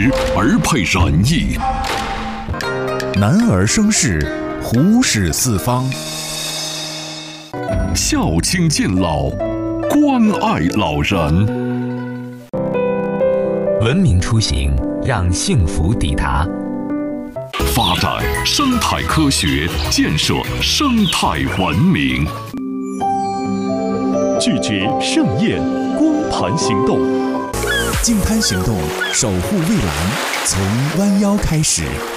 实而配仁义， 男儿生事，虎视四方， 孝亲敬老，关爱老人。 文明出行，让幸福抵达。 发展生态科学，建设生态文明。 拒绝盛宴，光盘行动。 净滩行动，守护蔚蓝，从弯腰开始。